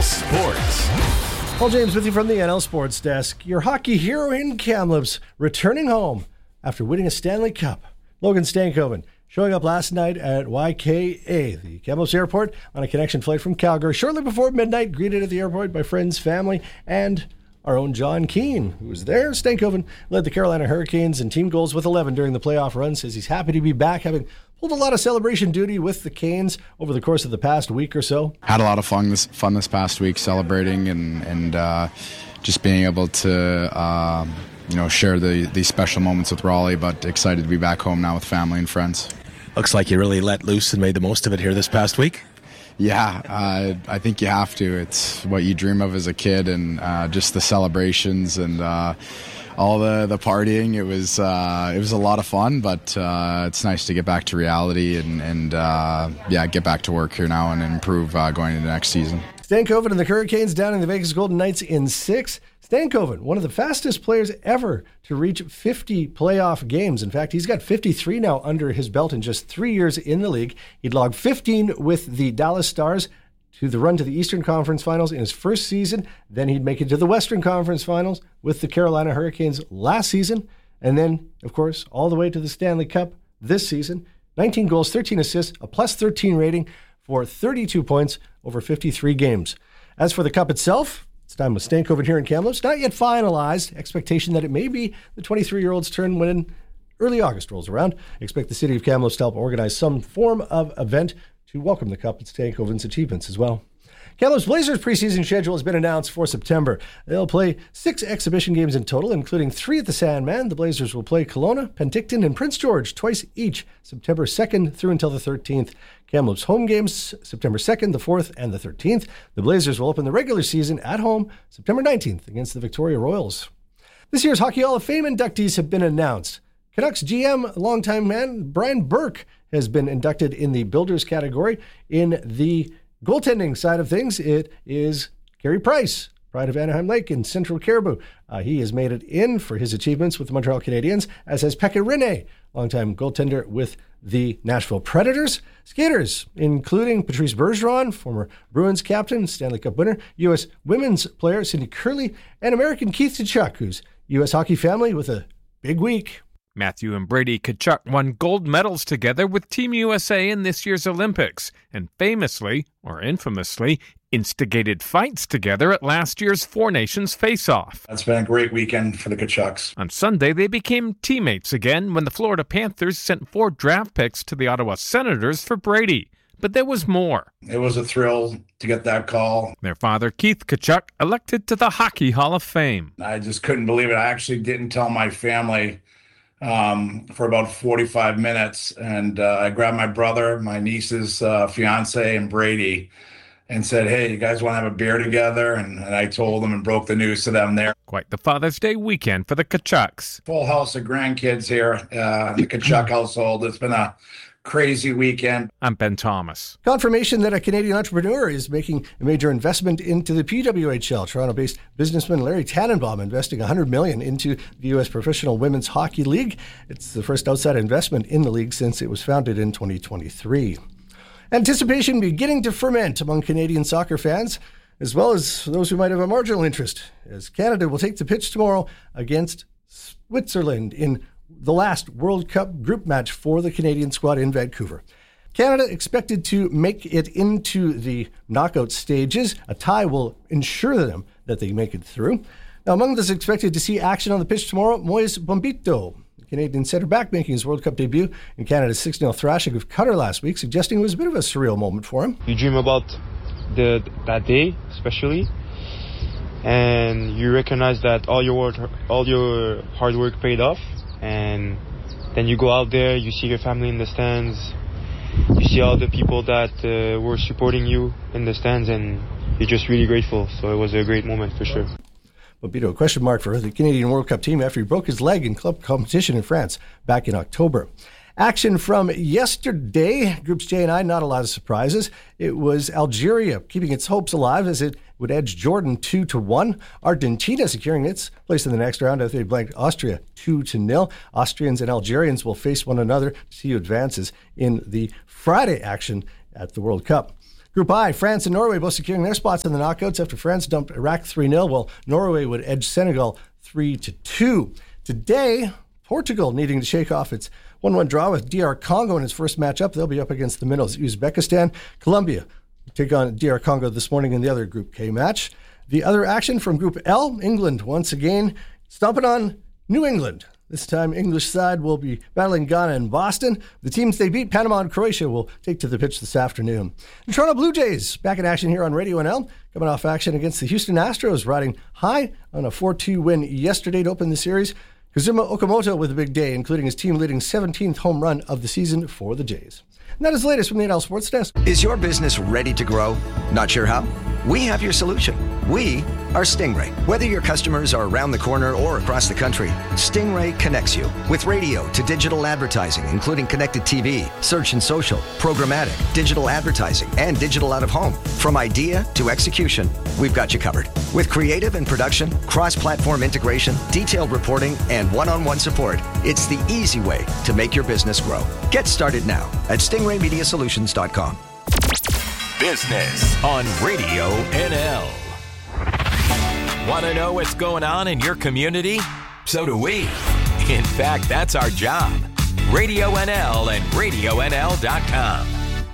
Sports. Paul James with you from the NL Sports Desk. Your hockey hero in Kamloops returning home after winning a Stanley Cup. Logan Stankoven showing up last night at YKA, the Kamloops Airport, on a connection flight from Calgary. Shortly before midnight, greeted at the airport by friends, family, and our own John Keane, who was there. Stankoven led the Carolina Hurricanes in team goals with 11 during the playoff run. Says he's happy to be back, having pulled a lot of celebration duty with the Canes over the course of the past week or so. Had a lot of fun this past week celebrating and just being able to share these special moments with Raleigh, but excited to be back home now with family and friends. Looks like you really let loose and made the most of it here this past week. Yeah, I think you have to. It's what you dream of as a kid, and just the celebrations and all the partying. It was a lot of fun, but it's nice to get back to reality and get back to work here now and improve going into next season. Stankoven and the Hurricanes downing the Vegas Golden Knights in 6. Stankoven, one of the fastest players ever to reach 50 playoff games. In fact, he's got 53 now under his belt in just 3 years in the league. He'd logged 15 with the Dallas Stars to the run to the Eastern Conference Finals in his first season. Then he'd make it to the Western Conference Finals with the Carolina Hurricanes last season. And then, of course, all the way to the Stanley Cup this season. 19 goals, 13 assists, a plus 13 rating for 32 points over 53 games. As for the Cup itself, it's time with Stankoven here in Kamloops. Not yet finalized. Expectation that it may be the 23-year-old's turn when early August rolls around. Expect the city of Kamloops to help organize some form of event to welcome the Cup and Stankoven's achievements as well. Kamloops Blazers preseason schedule has been announced for September. They'll play 6 exhibition games in total, including 3 at the Sandman. The Blazers will play Kelowna, Penticton, and Prince George twice each, September 2nd through until the 13th. Kamloops home games, September 2nd, the 4th, and the 13th. The Blazers will open the regular season at home, September 19th, against the Victoria Royals. This year's Hockey Hall of Fame inductees have been announced. Canucks GM, longtime man, Brian Burke, has been inducted in the Builders category. In the goaltending side of things, it is Carey Price, pride of Anaheim Lake and Central Caribou. He has made it in for his achievements with the Montreal Canadiens, as has Pekka Rinne, longtime goaltender with the Nashville Predators. Skaters, including Patrice Bergeron, former Bruins captain, Stanley Cup winner, U.S. women's player Cindy Curley, and American Keith Tkachuk, who's U.S. hockey family with a big week. Matthew and Brady Tkachuk won gold medals together with Team USA in this year's Olympics, and famously, or infamously, instigated fights together at last year's Four Nations face-off. It's been a great weekend for the Tkachuks. On Sunday, they became teammates again when the Florida Panthers sent 4 draft picks to the Ottawa Senators for Brady. But there was more. It was a thrill to get that call. Their father, Keith Tkachuk, elected to the Hockey Hall of Fame. I just couldn't believe it. I actually didn't tell my family for about 45 minutes. And I grabbed my brother, my niece's fiance, and Brady, and said, hey, you guys want to have a beer together? And I told them and broke the news to them there. Quite the Father's Day weekend for the Tkachuks. Full house of grandkids here in the Tkachuk household. It's been a crazy weekend. I'm Ben Thomas. Confirmation that a Canadian entrepreneur is making a major investment into the PWHL. Toronto-based businessman Larry Tannenbaum investing $100 million into the U.S. Professional Women's Hockey League. It's the first outside investment in the league since it was founded in 2023. Anticipation beginning to ferment among Canadian soccer fans, as well as those who might have a marginal interest, as Canada will take the pitch tomorrow against Switzerland in the last World Cup group match for the Canadian squad in Vancouver. Canada expected to make it into the knockout stages. A tie will ensure them that they make it through. Now, among those expected to see action on the pitch tomorrow, Moise Bombito, the Canadian centre-back making his World Cup debut in Canada's 6-0 thrashing of Qatar last week, suggesting it was a bit of a surreal moment for him. You dream about that day, especially, and you recognize that all your hard work paid off. And then you go out there, you see your family in the stands, you see all the people that were supporting you in the stands, and you're just really grateful. So it was a great moment for sure. Bombito, a question mark for the Canadian World Cup team after he broke his leg in club competition in France back in October. Action from yesterday, Groups J and I, not a lot of surprises. It was Algeria keeping its hopes alive as it would edge Jordan 2-1. Argentina securing its place in the next round after they blanked Austria 2-0. Austrians and Algerians will face one another to see who advances in the Friday action at the World Cup. Group I, France and Norway both securing their spots in the knockouts after France dumped Iraq 3-0, while Norway would edge Senegal 3-2. Today, Portugal needing to shake off its 1-1 draw with DR Congo in its first matchup. They'll be up against the minnows Uzbekistan. Colombia take on DR Congo this morning in the other Group K match. The other action from Group L, England once again stomping on New England. This time, English side will be battling Ghana and Boston. The teams they beat, Panama and Croatia, will take to the pitch this afternoon. The Toronto Blue Jays back in action here on Radio NL, coming off action against the Houston Astros, riding high on a 4-2 win yesterday to open the series. Kazuma Okamoto with a big day, including his team-leading 17th home run of the season for the Jays. And that is the latest from the NL Sports Desk. Is your business ready to grow? Not sure how? We have your solution. We are Stingray. Whether your customers are around the corner or across the country, Stingray connects you with radio to digital advertising, including connected TV, search and social, programmatic, digital advertising, and digital out-of-home. From idea to execution, we've got you covered. With creative and production, cross-platform integration, detailed reporting, and one-on-one support, it's the easy way to make your business grow. Get started now at stingraymediasolutions.com. Business on Radio NL. Want to know what's going on in your community? So do we. In fact, that's our job. Radio NL and RadioNL.com.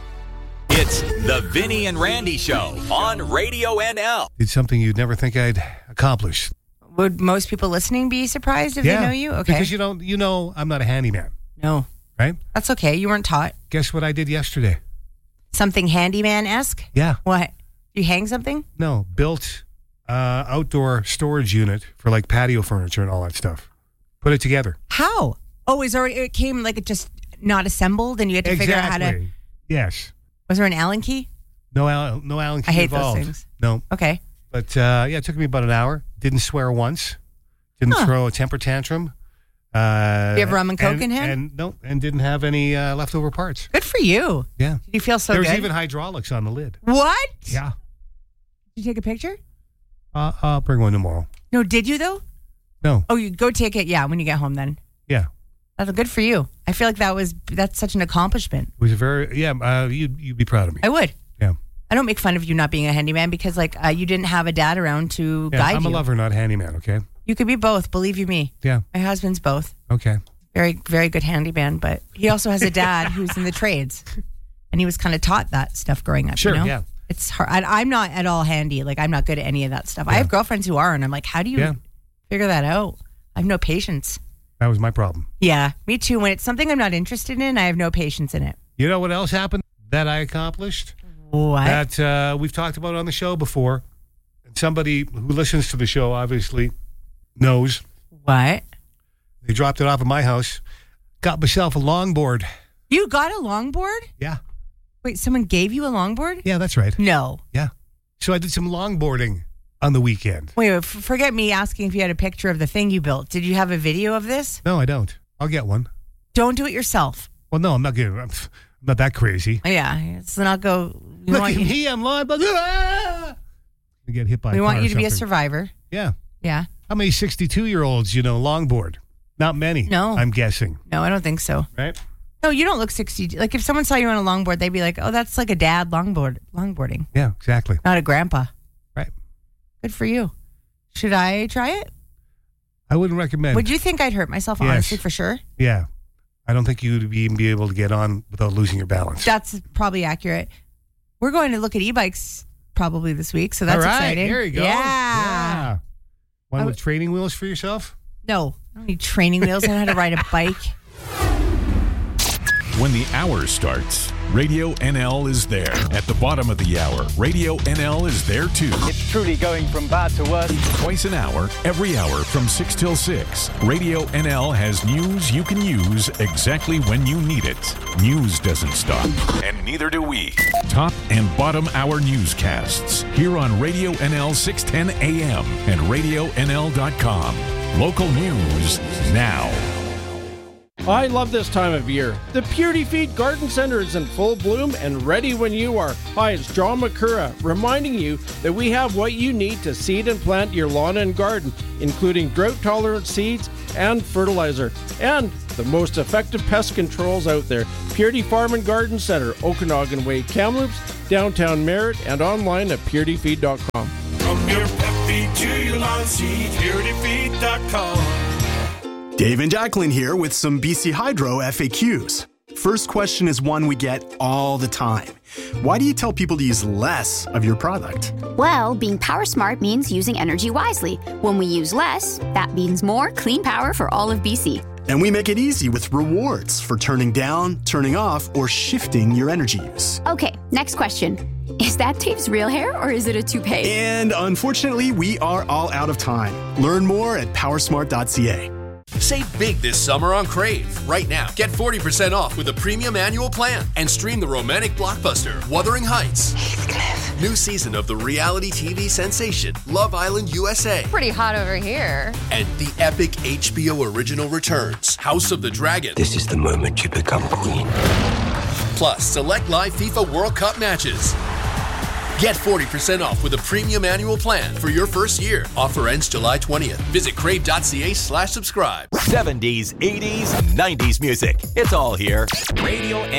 It's the Vinny and Randy Show on Radio NL. It's something you'd never think I'd accomplish. Would most people listening be surprised if they know you? Okay. Because you know I'm not a handyman. No. Right? That's okay. You weren't taught. Guess what I did yesterday? Something handyman-esque? Yeah. What? You hang something? No. Built outdoor storage unit for like patio furniture and all that stuff. Put it together. How? Oh, it came like it just not assembled and you had to figure out how to... Yes. Was there an Allen key? No Allen key I hate involved. those things. No. Okay. But it took me about an hour. Didn't swear once. Didn't throw a temper tantrum. You have rum and Coke in hand? And didn't have any leftover parts. Good for you. Yeah. Did you feel so good? good? There was even hydraulics on the lid. What? Yeah. Did you take a picture? I'll bring one tomorrow. No, did you though? No. Oh, you go take it, when you get home then. Yeah. That's good for you. I feel like that's such an accomplishment. It was you'd be proud of me. I would. Yeah. I don't make fun of you not being a handyman because you didn't have a dad around to guide you. I'm a lover, not a handyman, okay? You could be both, believe you me. Yeah. My husband's both. Okay. Very, very good handyman, but he also has a dad who's in the trades. And he was kind of taught that stuff growing up. Sure, you know? yeah. It's hard. I'm not at all handy. Like, I'm not good at any of that stuff. Yeah. I have girlfriends who are, and I'm like, how do you figure that out? I have no patience. That was my problem. Yeah, me too. When it's something I'm not interested in, I have no patience in it. You know what else happened that I accomplished? What? That we've talked about on the show before. Somebody who listens to the show obviously knows. What? They dropped it off at my house. Got myself a longboard. You got a longboard? Yeah. Wait, someone gave you a longboard? Yeah, that's right. No. Yeah. So I did some longboarding on the weekend. Wait, forget me asking if you had a picture of the thing you built. Did you have a video of this? No, I don't. I'll get one. Don't do it yourself. Well, no, I'm not getting. I'm not that crazy. Yeah, let's not go. Look at me, I'm longboard. I get hit by. We a car want you to or be a something. survivor. Yeah. Yeah. How many 62-year-olds longboard? Not many. No. I'm guessing. No, I don't think so. Right. No, you don't look 60. Like, if someone saw you on a longboard, they'd be like, oh, that's like a dad longboarding. Yeah, exactly. Not a grandpa. Right. Good for you. Should I try it? I wouldn't recommend. Would you think I'd hurt myself, Yes. honestly, for sure? Yeah. I don't think you'd even be able to get on without losing your balance. That's probably accurate. We're going to look at e-bikes probably this week, so that's All right, exciting. Here you go. Yeah. One with training wheels for yourself? No. I don't need training wheels. I know how to ride a bike. When the hour starts, Radio NL is there. At the bottom of the hour, Radio NL is there too. It's truly going from bad to worse. Twice an hour, every hour from 6 till 6. Radio NL has news you can use exactly when you need it. News doesn't stop, and neither do we. Top and bottom hour newscasts here on Radio NL 610 AM and RadioNL.com. Local news now. I love this time of year. The Purity Feed Garden Center is in full bloom and ready when you are. Hi, it's John McCurra, reminding you that we have what you need to seed and plant your lawn and garden, including drought-tolerant seeds and fertilizer, and the most effective pest controls out there. Purity Farm and Garden Center, Okanagan Way, Kamloops, downtown Merritt, and online at purityfeed.com. From your pet feed to your lawn seed, purityfeed.com. Dave and Jacqueline here with some BC Hydro FAQs. First question is one we get all the time. Why do you tell people to use less of your product? Well, being power smart means using energy wisely. When we use less, that means more clean power for all of BC. And we make it easy with rewards for turning down, turning off, or shifting your energy use. Okay, next question. Is that Dave's real hair or is it a toupee? And unfortunately, we are all out of time. Learn more at powersmart.ca. Save big this summer on Crave. Right now, get 40% off with a premium annual plan and stream the romantic blockbuster Wuthering Heights. Heathcliff. New season of the reality TV sensation Love Island USA. Pretty hot over here. And the epic HBO original returns House of the Dragon. This is the moment you become queen. Plus, select live FIFA World Cup matches. Get 40% off with a premium annual plan for your first year. Offer ends July 20th. Visit crave.ca/subscribe. 70s, 80s, 90s music. It's all here. Radio